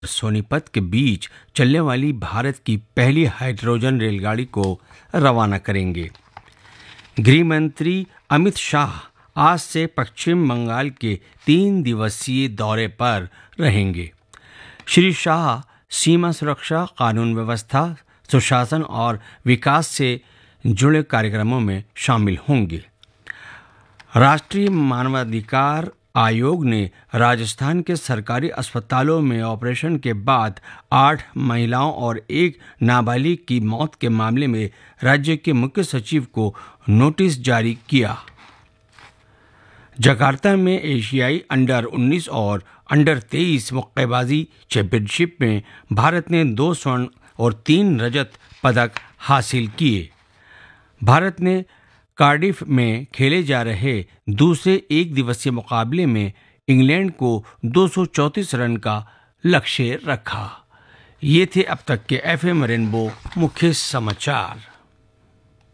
सोनीपत के बीच चलने वाली भारत की पहली हाइड्रोजन रेलगाड़ी को रवाना करेंगे। गृह मंत्री अमित शाह आज से पश्चिम बंगाल के 3 दिवसीय दौरे पर रहेंगे। श्री शाह सीमा सुरक्षा, कानून व्यवस्था, सुशासन और विकास से जुड़े कार्यक्रमों में शामिल होंगे। राष्ट्रीय मानवाधिकार आयोग ने राजस्थान के सरकारी अस्पतालों में ऑपरेशन के बाद 8 महिलाओं और 1 नाबालिग की मौत के मामले में राज्य के मुख्य सचिव को नोटिस जारी किया। जकार्ता में एशियाई अंडर 19 और अंडर 23 मुक्केबाजी चैंपियनशिप में भारत ने 2 स्वर्ण और 3 रजत पदक हासिल किए। भारत ने कार्डिफ में खेले जा रहे दूसरे एक दिवसीय मुकाबले में इंग्लैंड को 234 रन का लक्ष्य रखा। ये थे अब तक के एफएम रेनबो मुख्य समाचार।